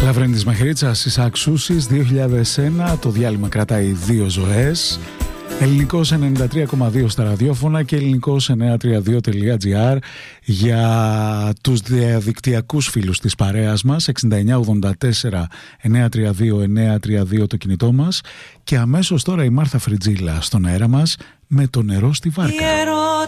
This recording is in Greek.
Λαβρέντης Μαχαιρίτσας στις Αξούσης 2001. Το διάλειμμα κρατάει 2 ζωές. Ελληνικός 93,2 στα ραδιόφωνα και ελληνικός 932.gr για τους διαδικτυακούς φίλους της παρέας μας. 6984 932 932 το κινητό μας. Και αμέσως τώρα η Μάρθα Φριτζίλα στον αέρα μας με το νερό στη βάρκα.